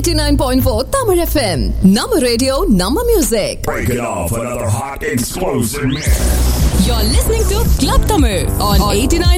89.4 Tamil FM. Nama radio, Nama music. Break it off another hot explosive mix. You're listening to Club Tamil on 89.